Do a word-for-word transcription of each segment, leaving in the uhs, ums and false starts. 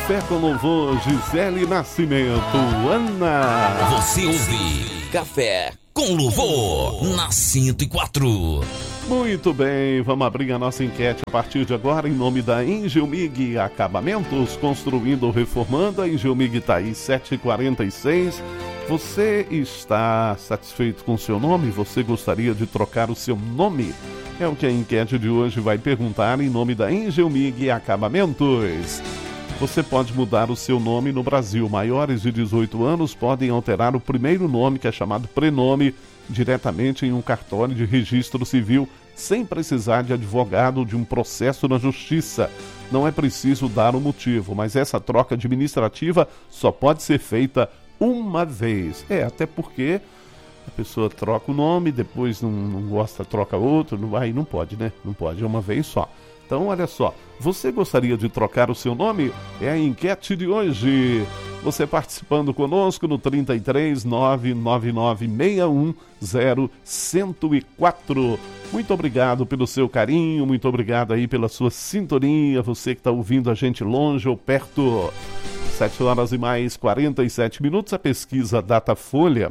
Café com Louvor, Gisele Nascimento, Ana. Você ouve Café com Louvor na cento e quatro. Muito bem, vamos abrir a nossa enquete a partir de agora em nome da Engelmig Acabamentos, construindo ou reformando. A Engelmig está aí, sete e quarenta e seis. Você está satisfeito com o seu nome? Você gostaria de trocar o seu nome? É o que a enquete de hoje vai perguntar em nome da Engelmig Acabamentos. Você pode mudar o seu nome no Brasil. Maiores de dezoito anos podem alterar o primeiro nome, que é chamado prenome, diretamente em um cartório de registro civil, sem precisar de advogado ou de um processo na justiça. Não é preciso dar o motivo, mas essa troca administrativa só pode ser feita uma vez. É, até porque a pessoa troca o nome, depois não, não gosta, troca outro, não, aí não pode, né? Não pode, é uma vez só. Então, olha só, você gostaria de trocar o seu nome? É a enquete de hoje. Você participando conosco no trinta e três, nove nove nove, seis um zero, cento e quatro. Muito obrigado pelo seu carinho, muito obrigado aí pela sua sintonia, você que está ouvindo a gente longe ou perto. sete horas e mais quarenta e sete minutos, a pesquisa Datafolha,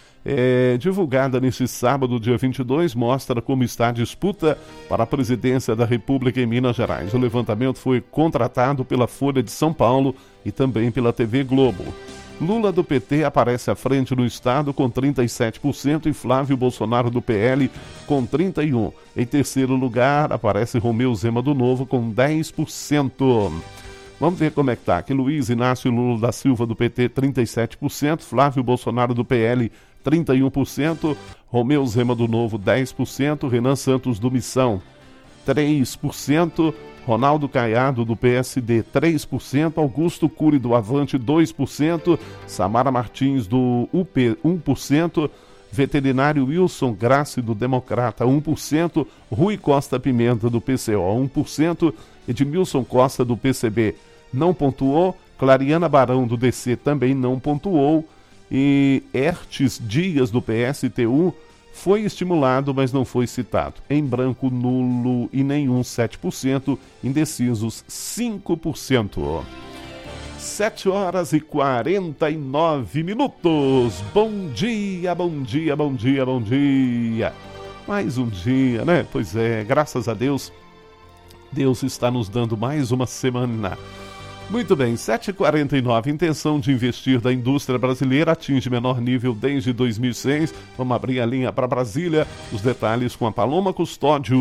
É, divulgada neste sábado, dia vinte e dois, mostra como está a disputa para a presidência da República em Minas Gerais. O levantamento foi contratado pela Folha de São Paulo e também pela T V Globo. Lula do P T aparece à frente no estado com trinta e sete por cento e Flávio Bolsonaro do P L com trinta e um por cento. Em terceiro lugar aparece Romeu Zema do Novo com dez por cento. Vamos ver como é que está. Aqui Luiz Inácio Lula da Silva do P T, trinta e sete por cento. Flávio Bolsonaro do P L, trinta e um por cento. Romeu Zema do Novo, dez por cento. Renan Santos do Missão, três por cento. Ronaldo Caiado do P S D, três por cento. Augusto Cury do Avante, dois por cento. Samara Martins do U P, um por cento. Veterinário Wilson Grassi do Democrata, um por cento. Rui Costa Pimenta do P C O, um por cento. Edmilson Costa do P C B não pontuou. Clariana Barão do D C também não pontuou. E Ertes Dias do P S T U foi estimulado, mas não foi citado. Em branco, nulo e nenhum, sete por cento. Indecisos, cinco por cento. sete horas e quarenta e nove minutos. Bom dia, bom dia, bom dia, bom dia. Mais um dia, né? Pois é, graças a Deus, Deus está nos dando mais uma semana. Muito bem, sete e quarenta e nove. Intenção de investir da indústria brasileira atinge menor nível desde dois mil e seis. Vamos abrir a linha para Brasília. Os detalhes com a Paloma Custódio.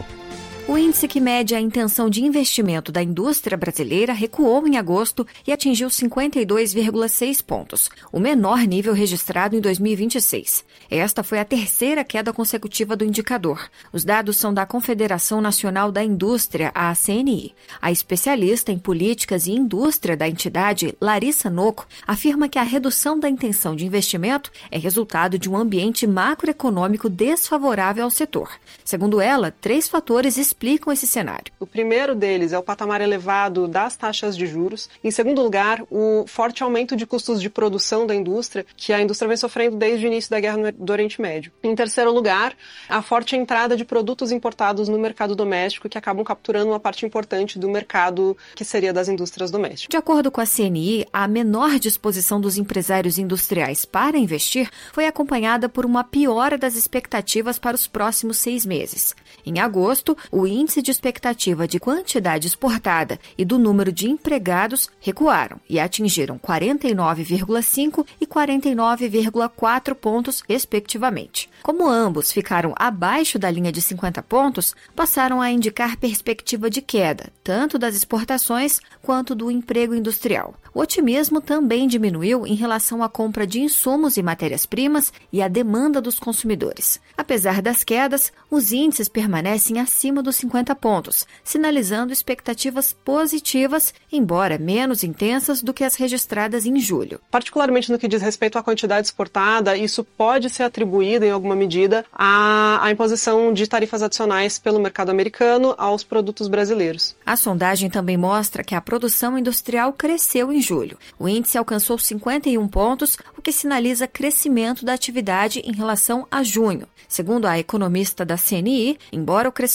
O índice que mede a intenção de investimento da indústria brasileira recuou em agosto e atingiu cinquenta e dois vírgula seis pontos, o menor nível registrado em dois mil e vinte e seis. Esta foi a terceira queda consecutiva do indicador. Os dados são da Confederação Nacional da Indústria, a C N I. A especialista em políticas e indústria da entidade, Larissa Noco, afirma que a redução da intenção de investimento é resultado de um ambiente macroeconômico desfavorável ao setor. Segundo ela, três fatores explicam esse cenário. O primeiro deles é o patamar elevado das taxas de juros. Em segundo lugar, o forte aumento de custos de produção da indústria, que a indústria vem sofrendo desde o início da guerra do Oriente Médio. Em terceiro lugar, a forte entrada de produtos importados no mercado doméstico, que acabam capturando uma parte importante do mercado que seria das indústrias domésticas. De acordo com a C N I, a menor disposição dos empresários industriais para investir foi acompanhada por uma piora das expectativas para os próximos seis meses. Em agosto, o índice de expectativa de quantidade exportada e do número de empregados recuaram e atingiram quarenta e nove vírgula cinco e quarenta e nove vírgula quatro pontos, respectivamente. Como ambos ficaram abaixo da linha de cinquenta pontos, passaram a indicar perspectiva de queda, tanto das exportações quanto do emprego industrial. O otimismo também diminuiu em relação à compra de insumos e matérias-primas e à demanda dos consumidores. Apesar das quedas, os índices permanecem acima dos cinquenta pontos, sinalizando expectativas positivas, embora menos intensas do que as registradas em julho. Particularmente no que diz respeito à quantidade exportada, isso pode ser atribuído, em alguma medida, à, à imposição de tarifas adicionais pelo mercado americano aos produtos brasileiros. A sondagem também mostra que a produção industrial cresceu em julho. O índice alcançou cinquenta e um pontos, o que sinaliza crescimento da atividade em relação a junho. Segundo a economista da C N I, embora o crescimento da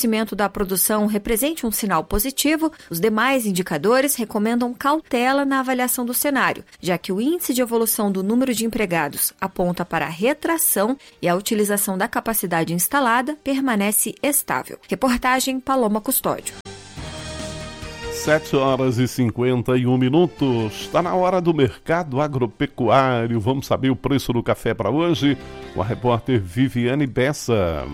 da produção represente um sinal positivo, os demais indicadores recomendam cautela na avaliação do cenário, já que o índice de evolução do número de empregados aponta para a retração e a utilização da capacidade instalada permanece estável. Reportagem Paloma Custódio. sete horas e cinquenta e um minutos. Está na hora do mercado agropecuário. Vamos saber o preço do café para hoje com a repórter Viviane Bessa.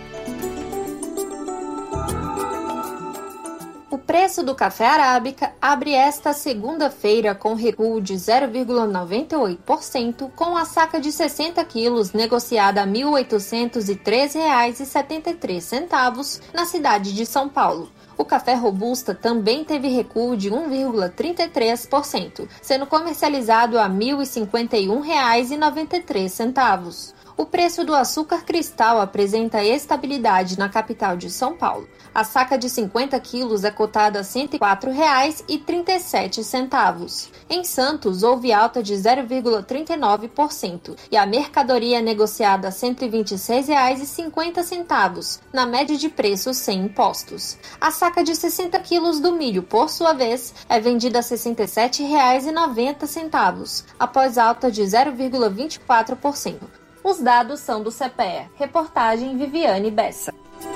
O preço do café arábica abre esta segunda-feira com recuo de zero vírgula noventa e oito por cento, com a saca de sessenta quilos negociada a mil oitocentos e treze reais e setenta e três centavos na cidade de São Paulo. O café robusta também teve recuo de um vírgula trinta e três por cento, sendo comercializado a mil e cinquenta e um reais e noventa e três centavos. O preço do açúcar cristal apresenta estabilidade na capital de São Paulo. A saca de cinquenta quilos é cotada a cento e quatro reais e trinta e sete centavos. Em Santos, houve alta de zero vírgula trinta e nove por cento e a mercadoria é negociada a cento e vinte e seis reais e cinquenta centavos, na média de preços sem impostos. A saca de sessenta quilos do milho, por sua vez, é vendida a sessenta e sete reais e noventa centavos, após alta de zero vírgula vinte e quatro por cento. Os dados são do C P E A. Reportagem Viviane Bessa.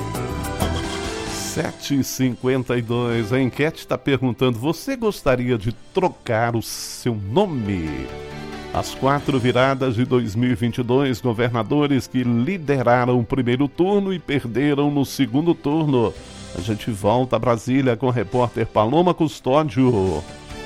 sete e cinquenta e dois. A enquete está perguntando: você gostaria de trocar o seu nome? As quatro viradas de dois mil e vinte e dois, governadores que lideraram o primeiro turno e perderam no segundo turno. A gente volta a Brasília com o repórter Paloma Custódio.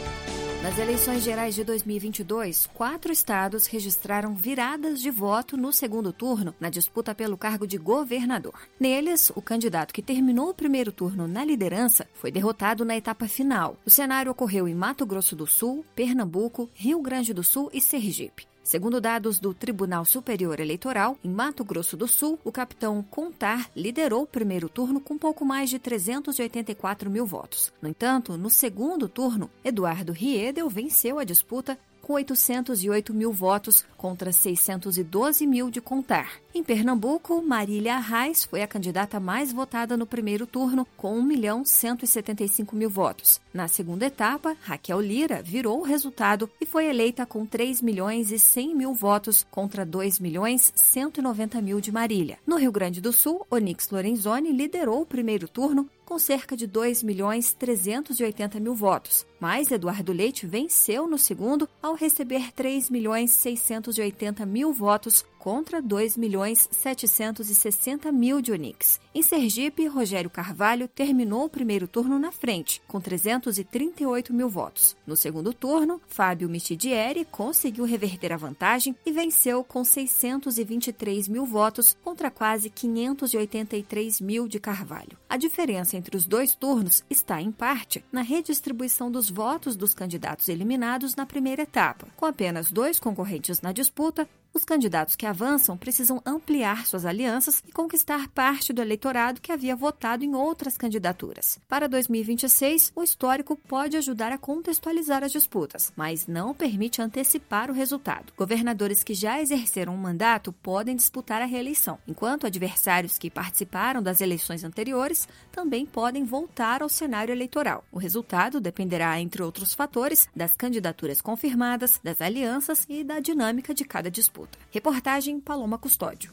Nas eleições gerais de dois mil e vinte e dois, quatro estados registraram viradas de voto no segundo turno na disputa pelo cargo de governador. Neles, o candidato que terminou o primeiro turno na liderança foi derrotado na etapa final. O cenário ocorreu em Mato Grosso do Sul, Pernambuco, Rio Grande do Sul e Sergipe. Segundo dados do Tribunal Superior Eleitoral, em Mato Grosso do Sul, o capitão Contar liderou o primeiro turno com pouco mais de trezentos e oitenta e quatro mil votos. No entanto, no segundo turno, Eduardo Riedel venceu a disputa com oitocentos e oito mil votos contra seiscentos e doze mil de Contar. Em Pernambuco, Marília Arraes foi a candidata mais votada no primeiro turno, com um milhão cento e setenta e cinco mil votos. Na segunda etapa, Raquel Lira virou o resultado e foi eleita com três milhões e cem mil votos contra dois milhões cento e noventa mil de Marília. No Rio Grande do Sul, Onyx Lorenzoni liderou o primeiro turno com cerca de dois milhões trezentos e oitenta mil votos, mas Eduardo Leite venceu no segundo ao receber três milhões seiscentos e oitenta mil votos contra dois milhões setecentos e sessenta mil de Onyx. Em Sergipe, Rogério Carvalho terminou o primeiro turno na frente, com trezentos e trinta e oito mil votos. No segundo turno, Fábio Michidieri conseguiu reverter a vantagem e venceu com seiscentos e vinte e três mil votos contra quase quinhentos e oitenta e três mil de Carvalho. A diferença entre os dois turnos está, em parte, na redistribuição dos votos dos candidatos eliminados na primeira etapa. Com apenas dois concorrentes na disputa, os candidatos que avançam precisam ampliar suas alianças e conquistar parte do eleitorado que havia votado em outras candidaturas. Para dois mil e vinte e seis, o histórico pode ajudar a contextualizar as disputas, mas não permite antecipar o resultado. Governadores que já exerceram um mandato podem disputar a reeleição, enquanto adversários que participaram das eleições anteriores também podem voltar ao cenário eleitoral. O resultado dependerá, entre outros fatores, das candidaturas confirmadas, das alianças e da dinâmica de cada disputa. Reportagem Paloma Custódio.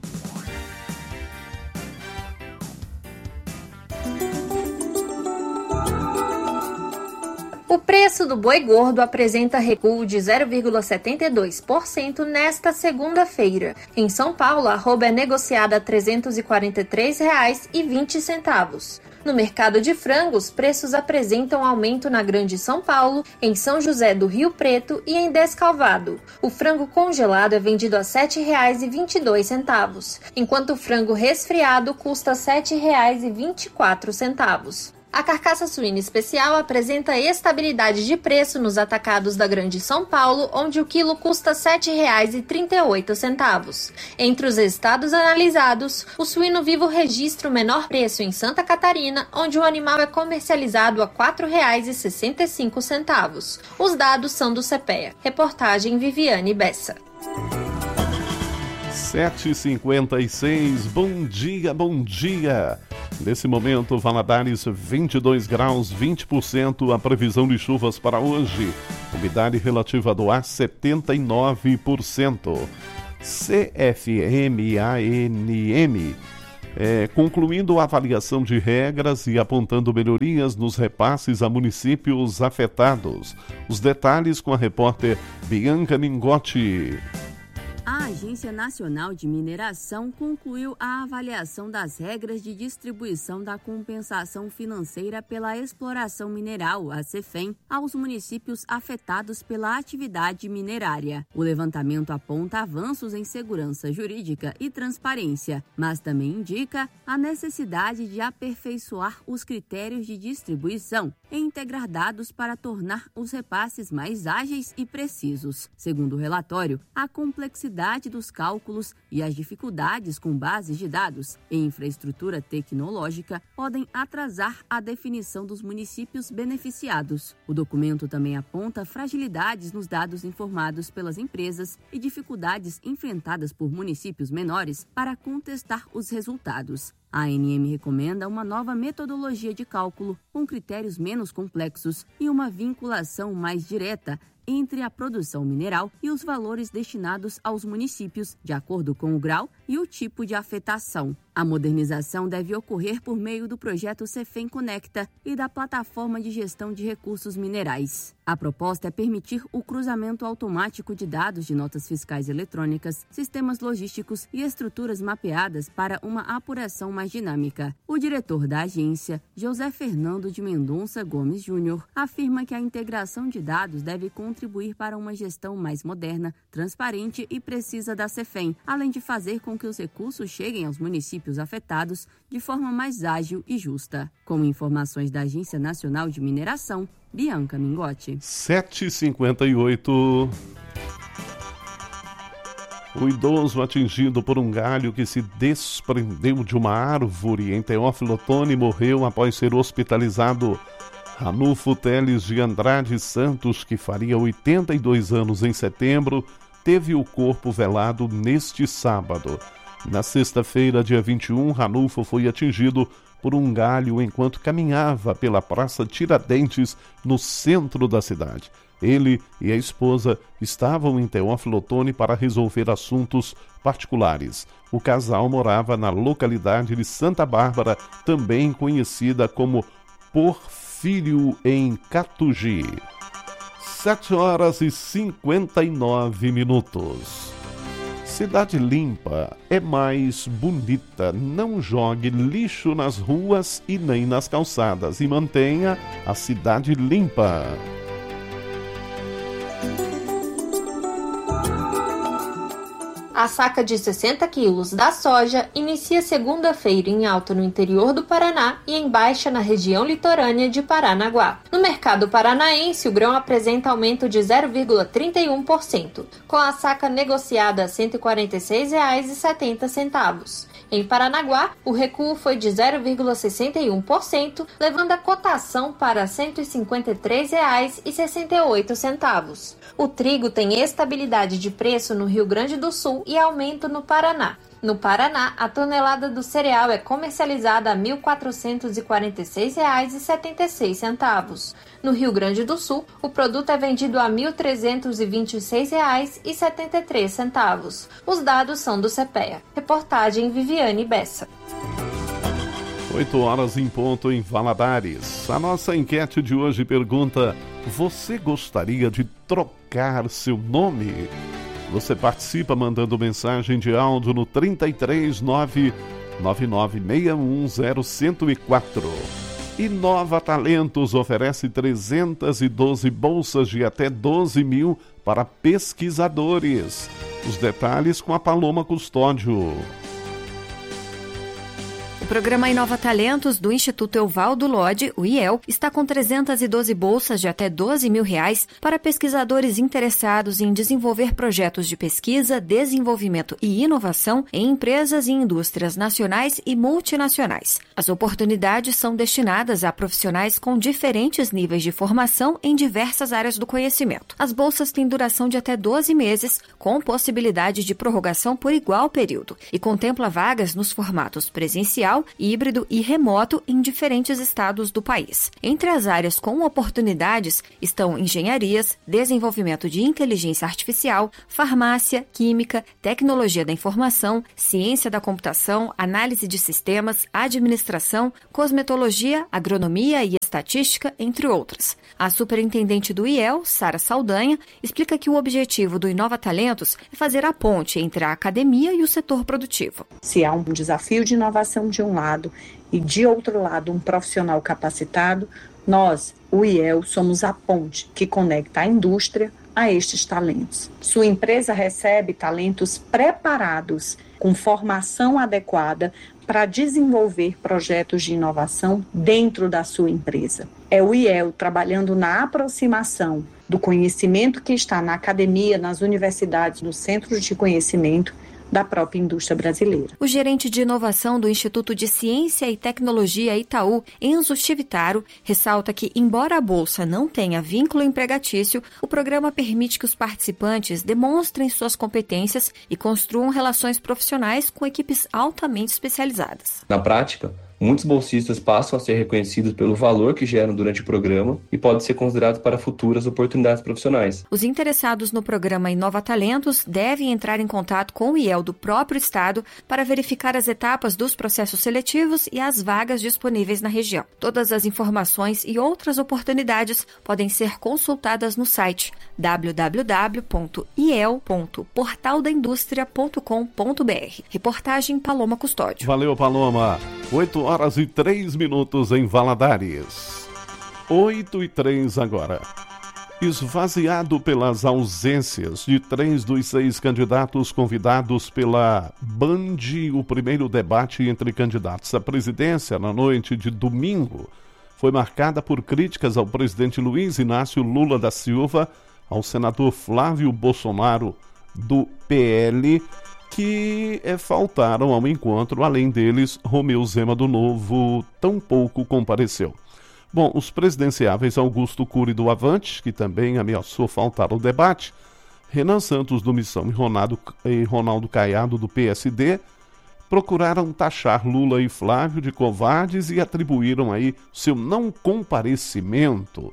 O preço do boi gordo apresenta recuo de zero vírgula setenta e dois por cento nesta segunda-feira. Em São Paulo, a arroba é negociada a trezentos e quarenta e três reais e vinte centavos. No mercado de frangos, preços apresentam aumento na Grande São Paulo, em São José do Rio Preto e em Descalvado. O frango congelado é vendido a sete reais e vinte e dois centavos, enquanto o frango resfriado custa sete reais e vinte e quatro centavos. A carcaça suína especial apresenta estabilidade de preço nos atacados da Grande São Paulo, onde o quilo custa sete reais e trinta e oito centavos. Entre os estados analisados, o suíno vivo registra o menor preço em Santa Catarina, onde o animal é comercializado a quatro reais e sessenta e cinco centavos. Os dados são do C P E A. Reportagem Viviane Bessa. sete e cinquenta e seis, bom dia, bom dia. Nesse momento, Valadares, vinte e dois graus, vinte por cento a previsão de chuvas para hoje. Umidade relativa do ar, setenta e nove por cento. C F M A N M, é, concluindo a avaliação de regras e apontando melhorias nos repasses a municípios afetados. Os detalhes com a repórter Bianca Mingotti. A Agência Nacional de Mineração concluiu a avaliação das regras de distribuição da compensação financeira pela exploração mineral, a CEFEM, aos municípios afetados pela atividade minerária. O levantamento aponta avanços em segurança jurídica e transparência, mas também indica a necessidade de aperfeiçoar os critérios de distribuição e integrar dados para tornar os repasses mais ágeis e precisos. Segundo o relatório, a complexidade dos cálculos e as dificuldades com bases de dados e infraestrutura tecnológica podem atrasar a definição dos municípios beneficiados. O documento também aponta fragilidades nos dados informados pelas empresas e dificuldades enfrentadas por municípios menores para contestar os resultados. A A N M recomenda uma nova metodologia de cálculo com critérios menos complexos e uma vinculação mais direta entre a produção mineral e os valores destinados aos municípios, de acordo com o grau e o tipo de afetação. A modernização deve ocorrer por meio do projeto CEFEM Conecta e da plataforma de gestão de recursos minerais. A proposta é permitir o cruzamento automático de dados de notas fiscais eletrônicas, sistemas logísticos e estruturas mapeadas para uma apuração mais dinâmica. O diretor da agência, José Fernando de Mendonça Gomes Júnior, afirma que a integração de dados deve contribuir para uma gestão mais moderna, transparente e precisa da CEFEM, além de fazer com que os recursos cheguem aos municípios afetados de forma mais ágil e justa. Com informações da Agência Nacional de Mineração, Bianca Mingotti. sete e cinquenta e oito. O idoso atingido por um galho que se desprendeu de uma árvore em Teófilo Otoni morreu após ser hospitalizado. Ranulfo Teles de Andrade Santos, que faria oitenta e dois anos em setembro, teve o corpo velado neste sábado. Na sexta-feira, dia vinte e um, Ranulfo foi atingido por um galho enquanto caminhava pela Praça Tiradentes, no centro da cidade. Ele e a esposa estavam em Teófilo Otoni para resolver assuntos particulares. O casal morava na localidade de Santa Bárbara, também conhecida como Porfírio, em Catugi. Sete horas e cinquenta e nove minutos. Cidade limpa é mais bonita. Não jogue lixo nas ruas e nem nas calçadas e mantenha a cidade limpa. A saca de sessenta quilos da soja inicia segunda-feira em alta no interior do Paraná e em baixa na região litorânea de Paranaguá. No mercado paranaense, o grão apresenta aumento de zero vírgula trinta e um por cento, com a saca negociada a cento e quarenta e seis reais e setenta centavos. Em Paranaguá, o recuo foi de zero vírgula sessenta e um por cento, levando a cotação para cento e cinquenta e três reais e sessenta e oito centavos. O trigo tem estabilidade de preço no Rio Grande do Sul e aumento no Paraná. No Paraná, a tonelada do cereal é comercializada a mil quatrocentos e quarenta e seis reais e setenta e seis centavos. No Rio Grande do Sul, o produto é vendido a mil trezentos e vinte e seis reais e setenta e três centavos. Os dados são do CEPEA. Reportagem Viviane Bessa. oito horas em ponto em Valadares. A nossa enquete de hoje pergunta: você gostaria de trocar seu nome? Você participa mandando mensagem de áudio no trinta e três, nove nove nove seis um zero, um zero quatro. Inova Talentos oferece trezentas e doze bolsas de até doze mil para pesquisadores. Os detalhes com a Paloma Custódio. programa Inova Talentos do Instituto Evaldo Lodge, o I E L, está com trezentas e doze bolsas de até doze mil reais para pesquisadores interessados em desenvolver projetos de pesquisa, desenvolvimento e inovação em empresas e indústrias nacionais e multinacionais. As oportunidades são destinadas a profissionais com diferentes níveis de formação em diversas áreas do conhecimento. As bolsas têm duração de até doze meses, com possibilidade de prorrogação por igual período, e contempla vagas nos formatos presencial, híbrido e remoto em diferentes estados do país. Entre as áreas com oportunidades estão engenharias, desenvolvimento de inteligência artificial, farmácia, química, tecnologia da informação, ciência da computação, análise de sistemas, administração, cosmetologia, agronomia e estatística, entre outras. A superintendente do I E L, Sara Saldanha, explica que o objetivo do Inova Talentos é fazer a ponte entre a academia e o setor produtivo. Se há um desafio de inovação de um lado e, de outro lado, um profissional capacitado, nós, o I E L, somos a ponte que conecta a indústria a estes talentos. Sua empresa recebe talentos preparados, com formação adequada, para desenvolver projetos de inovação dentro da sua empresa. É o I E L trabalhando na aproximação do conhecimento que está na academia, nas universidades, nos centros de conhecimento da própria indústria brasileira. O gerente de inovação do Instituto de Ciência e Tecnologia Itaú, Enzo Chivitaro, ressalta que, embora a bolsa não tenha vínculo empregatício, o programa permite que os participantes demonstrem suas competências e construam relações profissionais com equipes altamente especializadas. Na prática, muitos bolsistas passam a ser reconhecidos pelo valor que geram durante o programa e podem ser considerados para futuras oportunidades profissionais. Os interessados no programa Inova Talentos devem entrar em contato com o I E L do próprio estado para verificar as etapas dos processos seletivos e as vagas disponíveis na região. Todas as informações e outras oportunidades podem ser consultadas no site w w w ponto i e l ponto portal da indústria ponto com ponto b r. Reportagem Paloma Custódio. Valeu, Paloma. oito horas e três minutos em Valadares. oito e três agora. Esvaziado pelas ausências de três dos seis candidatos convidados pela Band, o primeiro debate entre candidatos à presidência na noite de domingo foi marcada por críticas ao presidente Luiz Inácio Lula da Silva, ao senador Flávio Bolsonaro, do P L, que é, faltaram ao encontro. Além deles, Romeu Zema do Novo tampouco compareceu. Bom, os presidenciáveis Augusto Cury do Avante, que também ameaçou faltar ao debate, Renan Santos do Missão e Ronaldo, e Ronaldo Caiado do P S D, procuraram taxar Lula e Flávio de covardes e atribuíram aí seu não comparecimento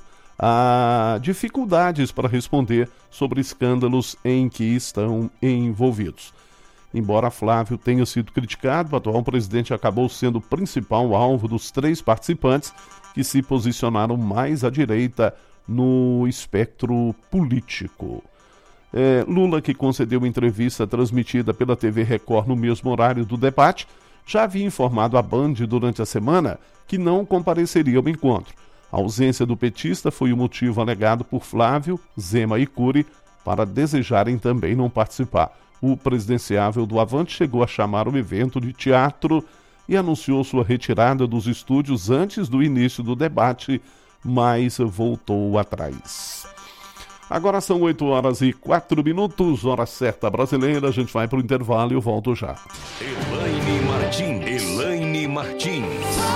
a dificuldades para responder sobre escândalos em que estão envolvidos. Embora Flávio tenha sido criticado, o atual presidente acabou sendo o principal alvo dos três participantes que se posicionaram mais à direita no espectro político. É, Lula, que concedeu entrevista transmitida pela T V Record no mesmo horário do debate, já havia informado à Band durante a semana que não compareceria ao encontro. A ausência do petista foi o motivo alegado por Flávio, Zema e Cury para desejarem também não participar. O presidenciável do Avante chegou a chamar o evento de teatro e anunciou sua retirada dos estúdios antes do início do debate, mas voltou atrás. Agora são oito horas e quatro minutos, hora certa brasileira. A gente vai para o intervalo e eu volto já. Elaine Martins. Elaine Martins.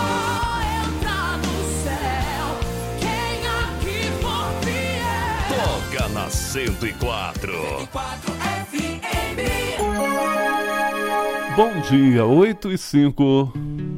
Toca na cento e quatro. Bom dia, oito e cinco.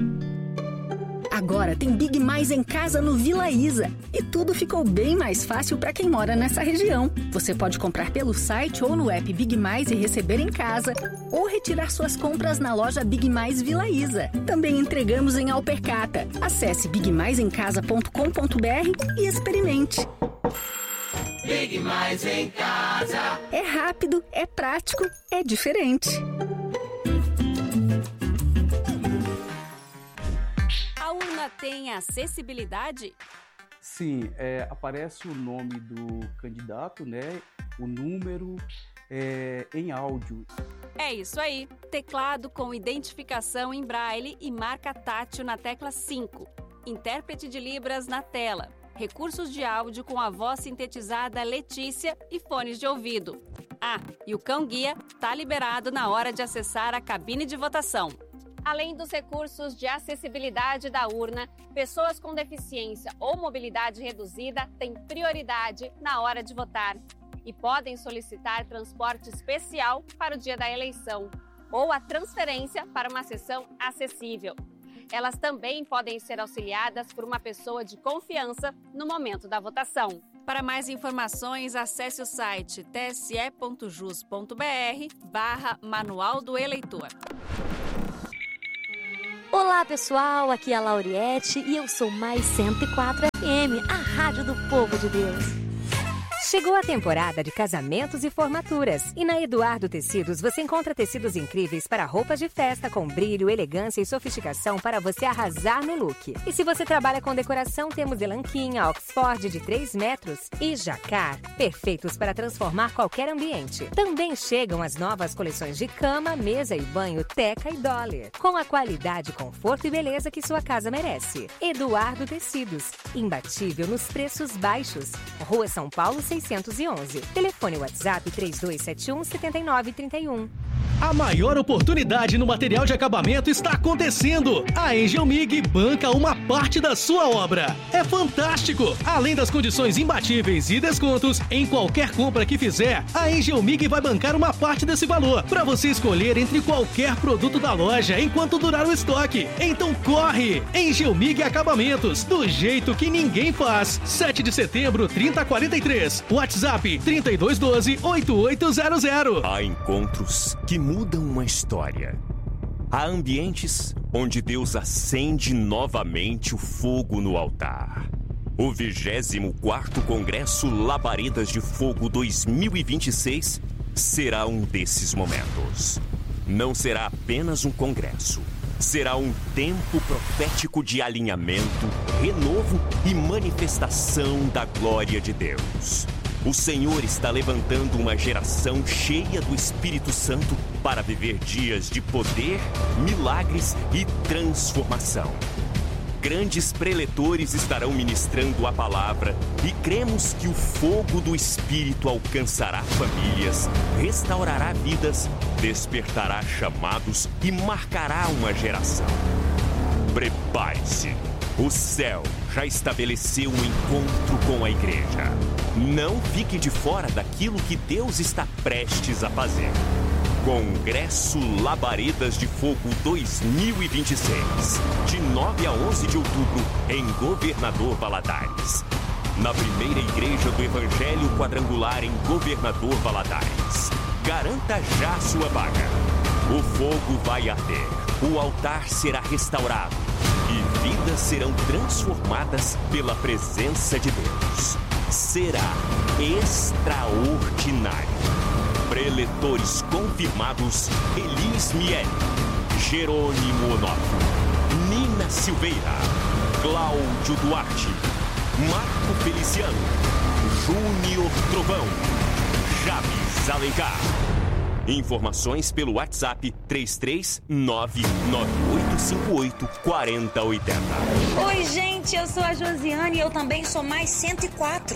Agora tem Big Mais em casa no Vila Isa. E tudo ficou bem mais fácil para quem mora nessa região. Você pode comprar pelo site ou no app Big Mais e receber em casa. Ou retirar suas compras na loja Big Mais Vila Isa. Também entregamos em Alpercata. Acesse big mais em casa ponto com ponto b r e experimente. Big Mais em casa. É rápido, é prático, é diferente. A urna tem acessibilidade? Sim, é, aparece o nome do candidato, né? O número é, em áudio. É isso aí, teclado com identificação em braille e marca tátil na tecla cinco, intérprete de Libras na tela, recursos de áudio com a voz sintetizada Letícia e fones de ouvido. Ah, e o cão-guia está liberado na hora de acessar a cabine de votação. Além dos recursos de acessibilidade da urna, pessoas com deficiência ou mobilidade reduzida têm prioridade na hora de votar e podem solicitar transporte especial para o dia da eleição ou a transferência para uma sessão acessível. Elas também podem ser auxiliadas por uma pessoa de confiança no momento da votação. Para mais informações, acesse o site tse.jus.br barra Manual do Eleitor. Olá pessoal, aqui é a Lauriette e eu sou Mais cento e quatro F M, a rádio do povo de Deus. Chegou a temporada de casamentos e formaturas. E na Eduardo Tecidos você encontra tecidos incríveis para roupas de festa com brilho, elegância e sofisticação para você arrasar no look. E se você trabalha com decoração, temos elanquinha, Oxford de três metros e jacar, perfeitos para transformar qualquer ambiente. Também chegam as novas coleções de cama, mesa e banho Teca e Dolly, com a qualidade, conforto e beleza que sua casa merece. Eduardo Tecidos, imbatível nos preços baixos. Rua São Paulo seiscentos e onze. Telefone WhatsApp três dois sete um, sete nove três um. A maior oportunidade no material de acabamento está acontecendo. A Engelmig banca uma parte da sua obra. É fantástico! Além das condições imbatíveis e descontos, em qualquer compra que fizer, a Engelmig vai bancar uma parte desse valor para você escolher entre qualquer produto da loja enquanto durar o estoque. Então corre! Engelmig Acabamentos, do jeito que ninguém faz. sete de setembro, trinta quarenta e três. WhatsApp trinta e dois doze, oitenta e oito zero zero. Há encontros que mudam uma história. Há ambientes onde Deus acende novamente o fogo no altar. O vigésimo quarto Congresso Labaredas de Fogo dois mil e vinte e seis será um desses momentos. Não será apenas um congresso. Será um tempo profético de alinhamento, renovo e manifestação da glória de Deus. O Senhor está levantando uma geração cheia do Espírito Santo para viver dias de poder, milagres e transformação. Grandes preletores estarão ministrando a palavra e cremos que o fogo do Espírito alcançará famílias, restaurará vidas, despertará chamados e marcará uma geração. Prepare-se! O céu já estabeleceu um encontro com a igreja. Não fique de fora daquilo que Deus está prestes a fazer. Congresso Labaredas de Fogo dois mil e vinte e seis, de nove a onze de outubro, em Governador Valadares. Na primeira igreja do Evangelho Quadrangular em Governador Valadares. Garanta já sua vaga. O fogo vai arder, o altar será restaurado e vidas serão transformadas pela presença de Deus. Será extraordinário. Preletores confirmados: Elis Miele, Jerônimo Onofre, Nina Silveira, Cláudio Duarte, Marco Feliciano, Júnior Trovão, Chaves Alencar. Informações pelo WhatsApp três três nove nove oito cinco oito quatro zero oito zero. Oi, gente, eu sou a Josiane e eu também sou mais cento e quatro.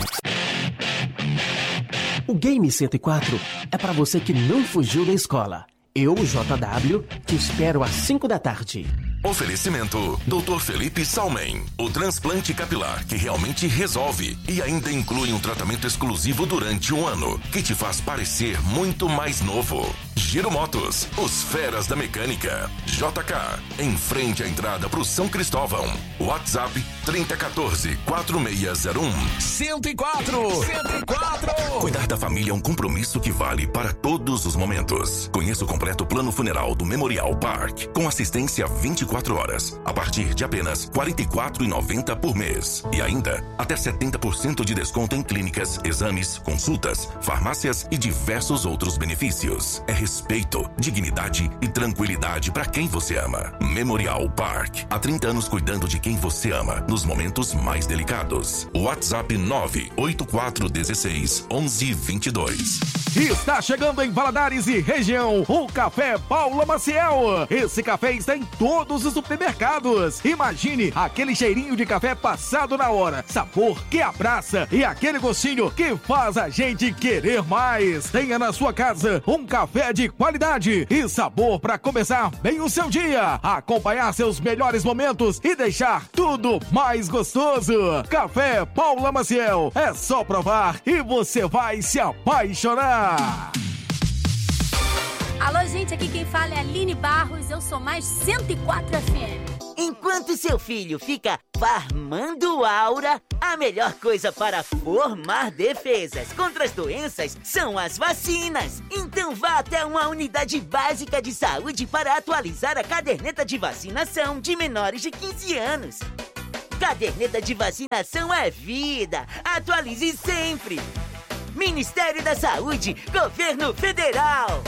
O Game cento e quatro é para você que não fugiu da escola. Eu, J W, te espero às cinco da tarde. Oferecimento doutor Felipe Salmen, o transplante capilar que realmente resolve e ainda inclui um tratamento exclusivo durante um ano, que te faz parecer muito mais novo. Giro Motos, os feras da mecânica. J K, em frente à entrada pro São Cristóvão. WhatsApp trinta um quatro, quatro seis zero um. cento e quatro! cento e quatro! Cuidar da família é um compromisso que vale para todos os momentos. Conheça o completo plano funeral do Memorial Park, com assistência vinte e quatro horas, a partir de apenas quarenta e quatro reais e noventa centavos por mês. E ainda, até setenta por cento de desconto em clínicas, exames, consultas, farmácias e diversos outros benefícios. É respeito, dignidade e tranquilidade para quem você ama. Memorial Park, há trinta anos cuidando de quem você ama, nos momentos mais delicados. WhatsApp nove oito quatro um seis, um um dois dois. Está chegando em Valadares e região o Café Paula Maciel. Esse café está em todos os supermercados. Imagine aquele cheirinho de café passado na hora, sabor que abraça e aquele gostinho que faz a gente querer mais. Tenha na sua casa um café de qualidade e sabor para começar bem o seu dia, acompanhar seus melhores momentos e deixar tudo mais gostoso. Café Paula Maciel, é só provar e você vai se apaixonar. Alô, gente, aqui quem fala é a Aline Barros, eu sou mais cento e quatro F M. Enquanto seu filho fica farmando aura, a melhor coisa para formar defesas contra as doenças são as vacinas. Então vá até uma unidade básica de saúde para atualizar a caderneta de vacinação de menores de quinze anos. Caderneta de vacinação é vida. Atualize sempre. Ministério da Saúde, Governo Federal.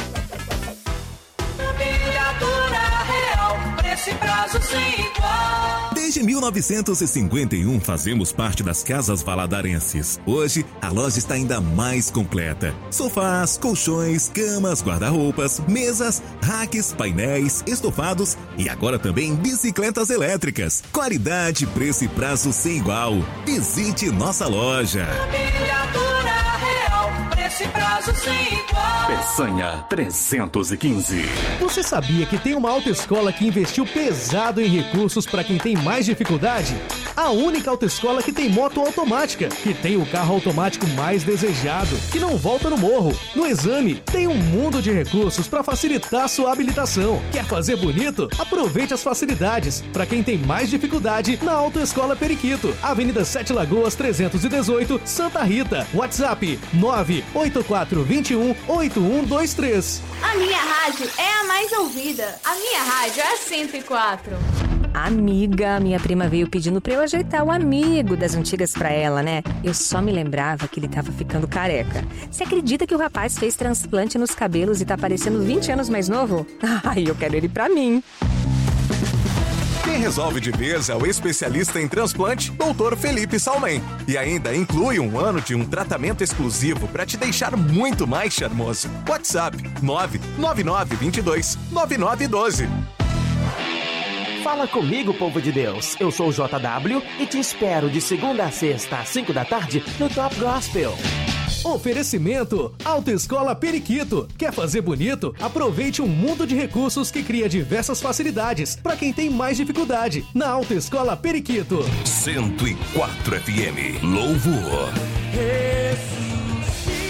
Família Real, preço e prazo sem igual. Desde mil novecentos e cinquenta e um fazemos parte das Casas Valadarenses. Hoje, a loja está ainda mais completa. Sofás, colchões, camas, guarda-roupas, mesas, racks, painéis, estofados e agora também bicicletas elétricas. Qualidade, preço e prazo sem igual. Visite nossa loja. Família Real, preço e prazo sem igual. Peçanha trezentos e quinze. Você sabia que tem uma autoescola que investiu pesado em recursos para quem tem mais dificuldade? A única autoescola que tem moto automática, que tem o carro automático mais desejado, que não volta no morro. No exame, tem um mundo de recursos para facilitar sua habilitação. Quer fazer bonito? Aproveite as facilidades. Para quem tem mais dificuldade, na Autoescola Periquito, Avenida Sete Lagoas trezentos e dezoito, Santa Rita. WhatsApp nove oito quatro dois um oito um dois três. A minha rádio é a mais ouvida. A minha rádio é a cento e quatro. Amiga, minha prima veio pedindo pra eu ajeitar o amigo das antigas pra ela, né? Eu só me lembrava que ele tava ficando careca. Você acredita que o rapaz fez transplante nos cabelos e tá parecendo vinte anos mais novo? Ai, eu quero ele pra mim. Quem resolve de vez é o especialista em transplante, doutor Felipe Salmen. E ainda inclui um ano de um tratamento exclusivo para te deixar muito mais charmoso. WhatsApp nove nove nove dois dois nove nove um dois. Fala comigo, povo de Deus. Eu sou o J W e te espero de segunda a sexta às cinco da tarde no Top Gospel. Oferecimento Autoescola Periquito. Quer fazer bonito? Aproveite um mundo de recursos que cria diversas facilidades para quem tem mais dificuldade. Na Autoescola Periquito. cento e quatro F M. Louvor. Ressuscita,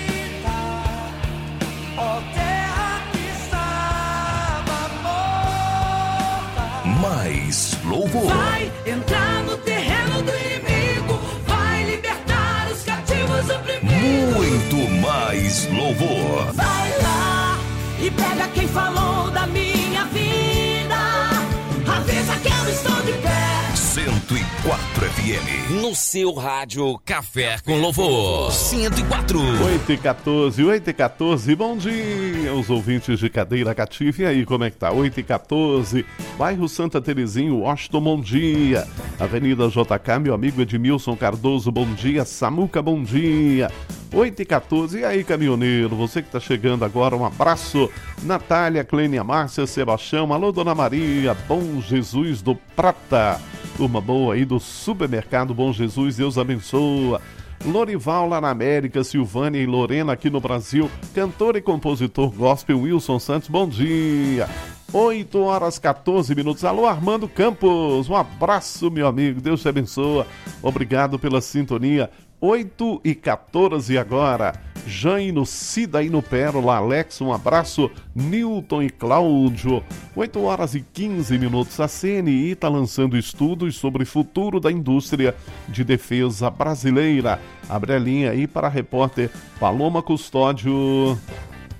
ó terra que estava morta. Mais louvor. Vai entrar no terreno do inimigo. Vai libertar os cativos oprimidos. Muito mais louvor. Vai lá e pega quem falou da minha vida. Avisa que eu estou de pé. cento e quatro F M. No seu rádio, Café com Louvor. cento e quatro. oito e quatorze, oito e quatorze. Bom dia, os ouvintes de Cadeira Cativa. E aí, como é que tá? oito e quatorze. Bairro Santa Terezinha, Washington, bom dia. Avenida J K, meu amigo Edmilson Cardoso, bom dia. Samuca, bom dia. oito e quatorze. E aí, caminhoneiro, você que tá chegando agora, um abraço. Natália, Clênia, Márcia, Sebastião, alô, Dona Maria, Bom Jesus do Prata. Turma boa aí do supermercado Bom Jesus, Deus abençoa. Lorival lá na América, Silvânia e Lorena aqui no Brasil. Cantor e compositor gospel Wilson Santos, bom dia. oito horas e quatorze minutos. Alô, Armando Campos, um abraço, meu amigo, Deus te abençoa. Obrigado pela sintonia. oito e quatorze agora. Jaino, Cida e no Pérola, Alex, um abraço. Newton e Cláudio. oito horas e quinze minutos. A C N I está lançando estudos sobre o futuro da indústria de defesa brasileira. Abre a linha aí para a repórter Paloma Custódio.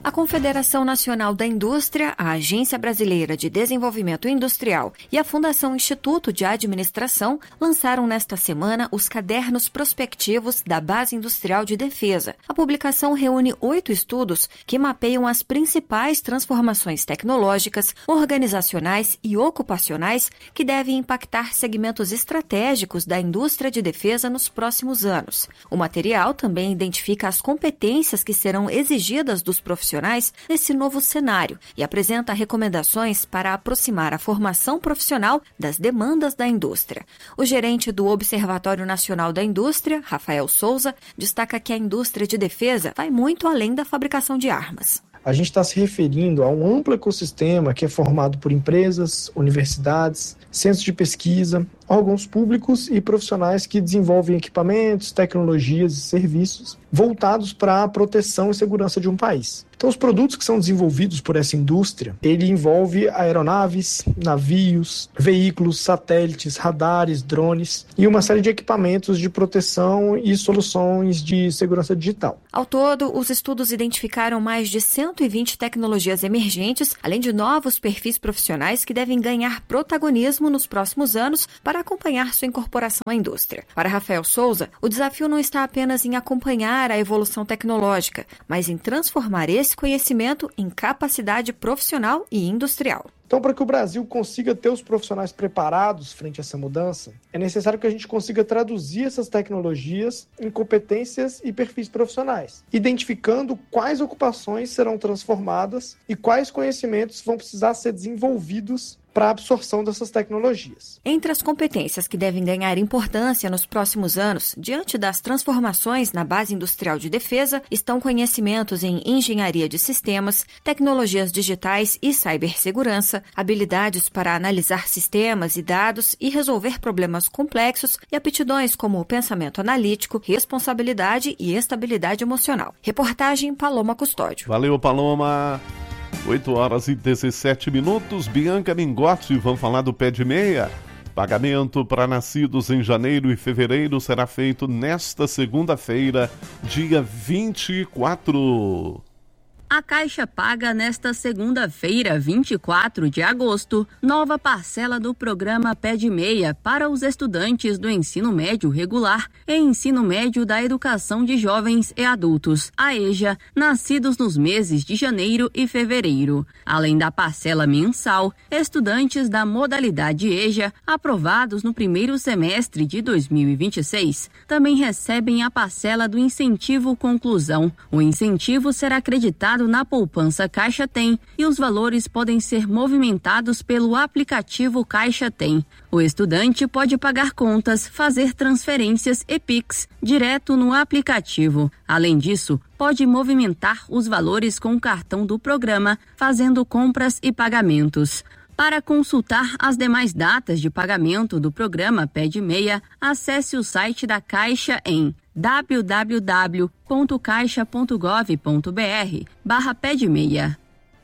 A Confederação Nacional da Indústria, a Agência Brasileira de Desenvolvimento Industrial e a Fundação Instituto de Administração lançaram nesta semana os Cadernos Prospectivos da Base Industrial de Defesa. A publicação reúne oito estudos que mapeiam as principais transformações tecnológicas, organizacionais e ocupacionais que devem impactar segmentos estratégicos da indústria de defesa nos próximos anos. O material também identifica as competências que serão exigidas dos profissionais nesse novo cenário e apresenta recomendações para aproximar a formação profissional das demandas da indústria. O gerente do Observatório Nacional da Indústria, Rafael Souza, destaca que a indústria de defesa vai muito além da fabricação de armas. A gente está se referindo a um amplo ecossistema que é formado por empresas, universidades, centros de pesquisa, órgãos públicos e profissionais que desenvolvem equipamentos, tecnologias e serviços voltados para a proteção e segurança de um país. Então, os produtos que são desenvolvidos por essa indústria, ele envolve aeronaves, navios, veículos, satélites, radares, drones e uma série de equipamentos de proteção e soluções de segurança digital. Ao todo, os estudos identificaram mais de cento e vinte tecnologias emergentes, além de novos perfis profissionais que devem ganhar protagonismo nos próximos anos para acompanhar sua incorporação à indústria. Para Rafael Souza, o desafio não está apenas em acompanhar a evolução tecnológica, mas em transformar esse conhecimento em capacidade profissional e industrial. Então, para que o Brasil consiga ter os profissionais preparados frente a essa mudança, é necessário que a gente consiga traduzir essas tecnologias em competências e perfis profissionais, identificando quais ocupações serão transformadas e quais conhecimentos vão precisar ser desenvolvidos para a absorção dessas tecnologias. Entre as competências que devem ganhar importância nos próximos anos, diante das transformações na base industrial de defesa, estão conhecimentos em engenharia de sistemas, tecnologias digitais e cibersegurança, habilidades para analisar sistemas e dados e resolver problemas complexos e aptidões como pensamento analítico, responsabilidade e estabilidade emocional. Reportagem Paloma Custódio. Valeu, Paloma. oito horas e dezessete minutos, Bianca Mingotti, vamos falar do pé de meia. Pagamento para nascidos em janeiro e fevereiro será feito nesta segunda-feira, dia vinte e quatro. A Caixa paga nesta segunda-feira, vinte e quatro de agosto, nova parcela do programa Pé de Meia para os estudantes do ensino médio regular e ensino médio da educação de jovens e adultos, a EJA, nascidos nos meses de janeiro e fevereiro. Além da parcela mensal, estudantes da modalidade EJA, aprovados no primeiro semestre de dois mil e vinte e seis, também recebem a parcela do incentivo conclusão. O incentivo será acreditado na poupança Caixa Tem e os valores podem ser movimentados pelo aplicativo Caixa Tem. O estudante pode pagar contas, fazer transferências e Pix direto no aplicativo. Além disso, pode movimentar os valores com o cartão do programa, fazendo compras e pagamentos. Para consultar as demais datas de pagamento do programa Pé de Meia, acesse o site da Caixa em w w w ponto caixa ponto gov ponto b r barra pé de meia.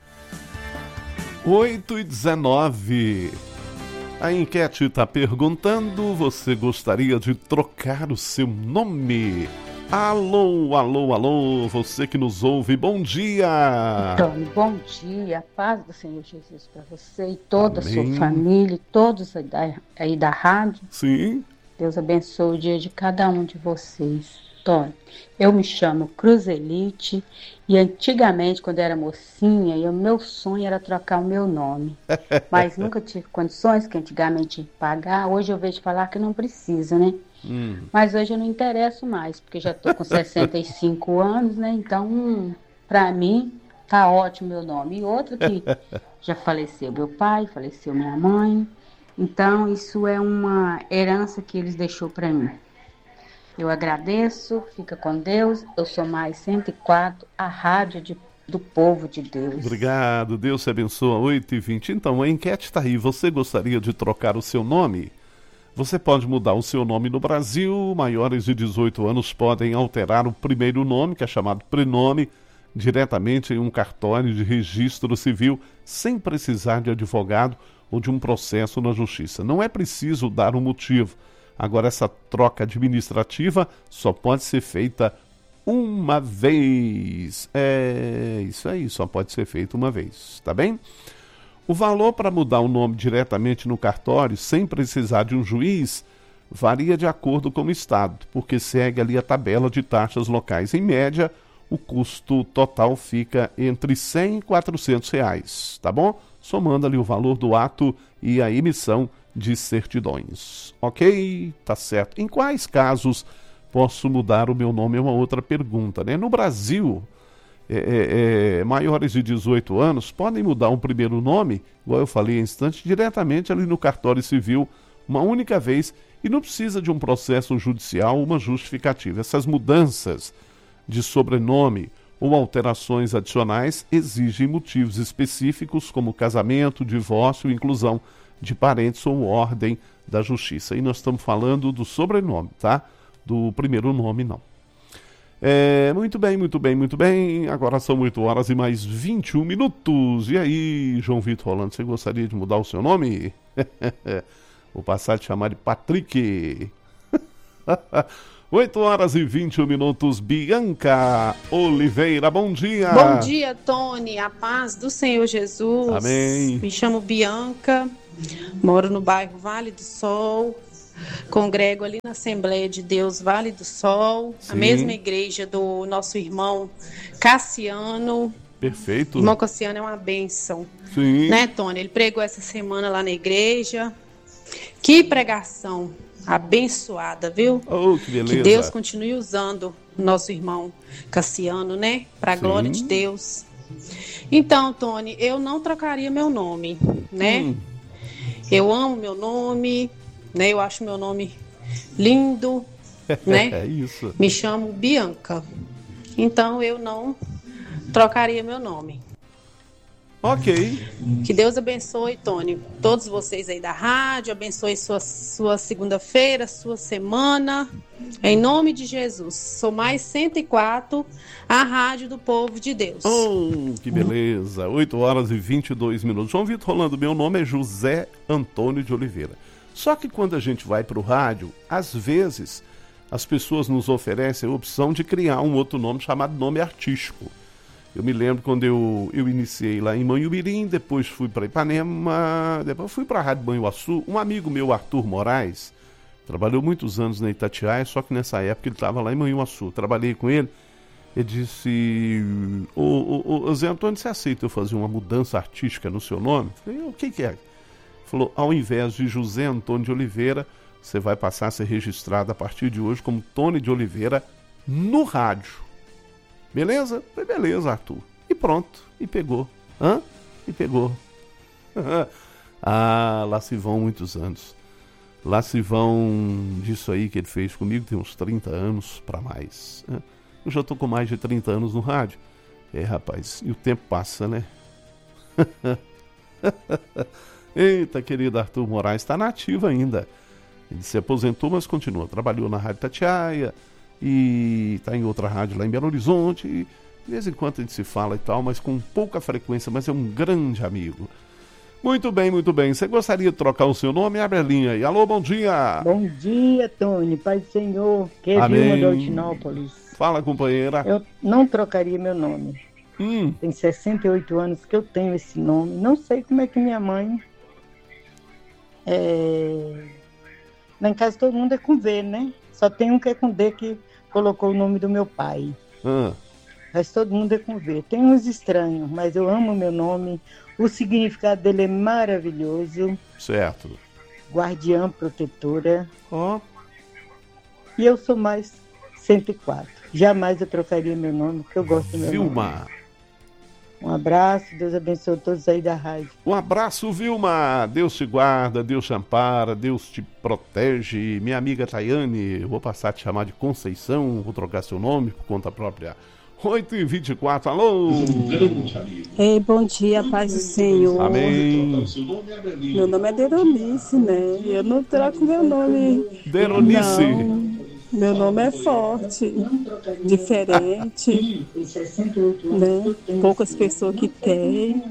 oito e dezenove. A enquete está perguntando: você gostaria de trocar o seu nome? Alô, alô, alô, você que nos ouve, bom dia! Antônio, bom dia, paz do Senhor Jesus para você e toda Amém. a sua família, e todos aí da, aí da rádio. Sim. Deus abençoe o dia de cada um de vocês. Antônio, eu me chamo Cruzelite e antigamente, quando eu era mocinha, o meu sonho era trocar o meu nome. Mas nunca tive condições, que antigamente tinha que pagar. Hoje eu vejo falar que não precisa, né? Hum. Mas hoje eu não interesso mais, porque já estou com sessenta e cinco anos, né? Então, hum, para mim, tá ótimo meu nome. E outro que já faleceu meu pai, faleceu minha mãe. Então, isso é uma herança que eles deixou para mim. Eu agradeço, fica com Deus. Eu sou mais cento e quatro, a rádio de, do povo de Deus. Obrigado, Deus te abençoa. Oito e vinte. Então, a enquete está aí. Você gostaria de trocar o seu nome? Você pode mudar o seu nome no Brasil. Maiores de dezoito anos podem alterar o primeiro nome, que é chamado prenome, diretamente em um cartório de registro civil, sem precisar de advogado ou de um processo na justiça. Não é preciso dar um motivo. Agora, essa troca administrativa só pode ser feita uma vez. É isso aí, só pode ser feito uma vez, tá bem? O valor para mudar o nome diretamente no cartório, sem precisar de um juiz, varia de acordo com o estado, porque segue ali a tabela de taxas locais. Em média, o custo total fica entre cem e quatrocentos reais, tá bom? Somando ali o valor do ato e a emissão de certidões. Ok? Tá certo. Em quais casos posso mudar o meu nome? É uma outra pergunta, né? No Brasil, é, é, é, maiores de dezoito anos podem mudar um primeiro nome, igual eu falei há instante, diretamente ali no cartório civil, uma única vez, e não precisa de um processo judicial, uma justificativa. Essas mudanças de sobrenome ou alterações adicionais exigem motivos específicos, como casamento, divórcio, inclusão de parentes ou ordem da justiça. E nós estamos falando do sobrenome, tá? Do primeiro nome, não. É, muito bem, muito bem, muito bem. Agora são oito horas e mais vinte e um minutos. E aí, João Vitor Rolando, você gostaria de mudar o seu nome? Vou passar a te chamar de Patrick. oito horas e vinte e um minutos. Bianca Oliveira, bom dia. Bom dia, Tony. A paz do Senhor Jesus. Amém. Me chamo Bianca, moro no bairro Vale do Sol, congrego ali na Assembleia de Deus Vale do Sol, Sim. a mesma igreja do nosso irmão Cassiano. Perfeito. O irmão Cassiano é uma bênção. Sim. Né, Tony? Ele pregou essa semana lá na igreja. Que pregação abençoada, viu? Oh, que beleza. Que Deus continue usando o nosso irmão Cassiano, né? Para a glória de Deus. Então, Tony, eu não trocaria meu nome, né? Hum. Eu amo meu nome, né? Eu acho meu nome lindo, né? É isso. Me chamo Bianca. Então, eu não trocaria meu nome. Ok. Que Deus abençoe, Tony, todos vocês aí da rádio, abençoe sua, sua segunda-feira, sua semana, em nome de Jesus. Sou mais cento e quatro, a rádio do povo de Deus. Oh, que beleza, oito horas e vinte e dois minutos. João Vitor Rolando, meu nome é José Antônio de Oliveira. Só que quando a gente vai para o rádio, às vezes as pessoas nos oferecem a opção de criar um outro nome chamado nome artístico. Eu me lembro quando eu, eu iniciei lá em Manhumirim, depois fui para Ipanema, depois fui para a Rádio Banhuaçu. Um amigo meu, Arthur Moraes, trabalhou muitos anos na Itatiaia, só que nessa época ele estava lá em Manhuaçu. Trabalhei com ele, ele disse, ô, ô, ô, Zé Antônio, você aceita eu fazer uma mudança artística no seu nome? Eu falei, o que que é? Ele falou, ao invés de José Antônio de Oliveira, você vai passar a ser registrado a partir de hoje como Tony de Oliveira no rádio. Beleza? Foi beleza, Arthur. E pronto. E pegou. Hã? E pegou. Ah, lá se vão muitos anos. Lá se vão disso aí que ele fez comigo, tem uns trinta anos para mais. Eu já tô com mais de trinta anos no rádio. É, rapaz, e o tempo passa, né? Eita, querido Arthur Moraes, está nativo ainda. Ele se aposentou, mas continua. Trabalhou na Rádio Itatiaia e está em outra rádio lá em Belo Horizonte. E de vez em quando a gente se fala e tal, mas com pouca frequência, mas é um grande amigo. Muito bem, muito bem. Você gostaria de trocar o seu nome? Abre a linha aí. Alô, bom dia. Bom dia, Tony. Pai do Senhor. Que é Vilma de Altinópolis. Fala, companheira. Eu não trocaria meu nome. Hum. Tem sessenta e oito anos que eu tenho esse nome. Não sei como é que minha mãe... É... Lá em casa todo mundo é com V, né? Só tem um que é com D que colocou o nome do meu pai. Ah. Mas todo mundo é com V. Tem uns estranhos, mas eu amo meu nome. O significado dele é maravilhoso. Certo. Guardiã, protetora. Ó. Oh. E eu sou mais cento e quatro. Jamais eu trocaria meu nome, porque eu gosto do meu Vilma. nome. Vilma. Um abraço, Deus abençoe todos aí da rádio. Um abraço, Vilma. Deus te guarda, Deus te ampara, Deus te protege. Minha amiga Tayane, eu vou passar a te chamar de Conceição, vou trocar seu nome por conta própria. oito e vinte e quatro, alô! Ei, bom dia, paz do Senhor. Amém. Meu nome é Deronice, né? Eu não troco meu nome. Deronice. Não. Meu nome é forte, diferente, né? Poucas pessoas que têm.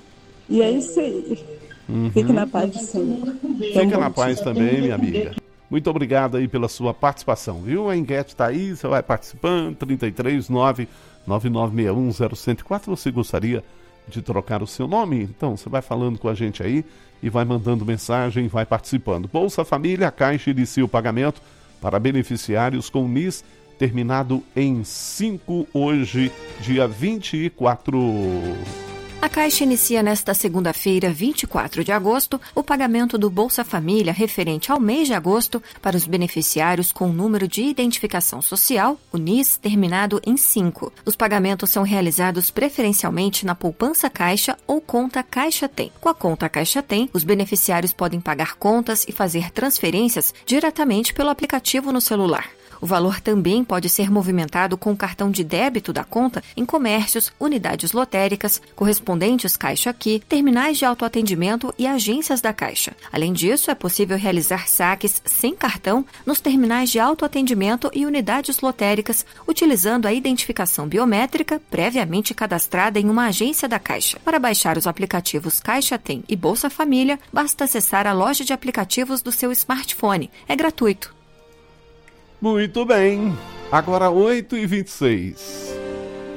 E é isso aí. Uhum. Fique na paz do Senhor. Fica na paz também, minha amiga. Muito obrigado aí pela sua participação, viu? A enquete está aí, você vai participando, trinta e três, nove nove nove seis um zero um zero quatro. Você gostaria de trocar o seu nome? Então, você vai falando com a gente aí e vai mandando mensagem, vai participando. Bolsa Família, a Caixa inicia o pagamento para beneficiários com N I S terminado em cinco, hoje, dia vinte e quatro. A Caixa inicia nesta segunda-feira, vinte e quatro de agosto, o pagamento do Bolsa Família referente ao mês de agosto para os beneficiários com número de identificação social, o N I S, terminado em cinco. Os pagamentos são realizados preferencialmente na poupança Caixa ou conta Caixa Tem. Com a conta Caixa Tem, os beneficiários podem pagar contas e fazer transferências diretamente pelo aplicativo no celular. O valor também pode ser movimentado com o cartão de débito da conta em comércios, unidades lotéricas, correspondentes Caixa Aqui, terminais de autoatendimento e agências da Caixa. Além disso, é possível realizar saques sem cartão nos terminais de autoatendimento e unidades lotéricas, utilizando a identificação biométrica previamente cadastrada em uma agência da Caixa. Para baixar os aplicativos Caixa Tem e Bolsa Família, basta acessar a loja de aplicativos do seu smartphone. É gratuito. Muito bem, agora oito e vinte e seis.